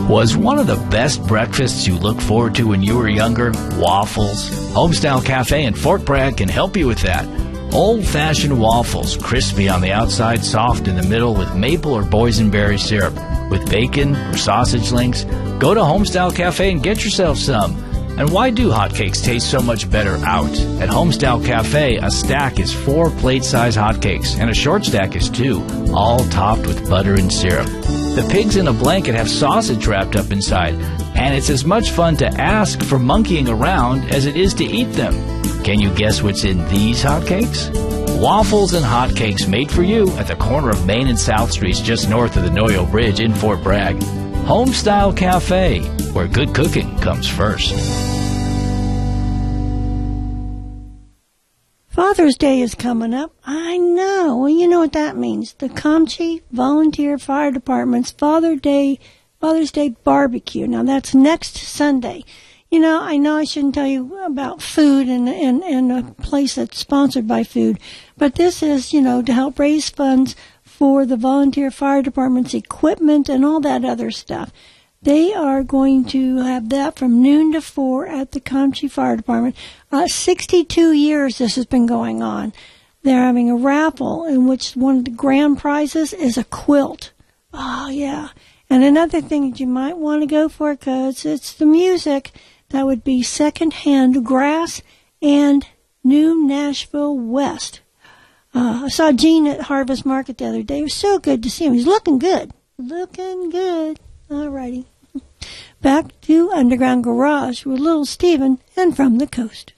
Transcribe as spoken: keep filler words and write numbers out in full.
Was one of the best breakfasts you looked forward to when you were younger waffles? Homestyle Cafe in Fort Bragg can help you with that. Old-fashioned waffles, crispy on the outside, soft in the middle with maple or boysenberry syrup. With bacon or sausage links, go to Homestyle Cafe and get yourself some. And why do hotcakes taste so much better out? At Homestyle Cafe, a stack is four plate-size hotcakes, and a short stack is two, all topped with butter and syrup. The pigs in a blanket have sausage wrapped up inside, and it's as much fun to ask for monkeying around as it is to eat them. Can you guess what's in these hotcakes? Waffles and hotcakes made for you at the corner of Main and South Streets just north of the Noyo Bridge in Fort Bragg. Homestyle Cafe, where good cooking comes first. Father's Day is coming up. I know. Well, you know what that means. The Comchie Volunteer Fire Department's Father's Day, Father's Day barbecue. Now, that's next Sunday. You know, I know I shouldn't tell you about food and, and, and a place that's sponsored by food, but this is, you know, to help raise funds for the volunteer fire department's equipment and all that other stuff. They are going to have that from noon to four at the Comchie Fire Department. Uh, sixty-two years this has been going on. They're having a raffle in which one of the grand prizes is a quilt. Oh, yeah. And another thing that you might want to go for, because it's the music, that would be Secondhand Grass and New Nashville West. Uh, I saw Gene at Harvest Market the other day. It was so good to see him. He's looking good. Looking good. All righty. Back to Underground Garage with Little Steven and From the Coast.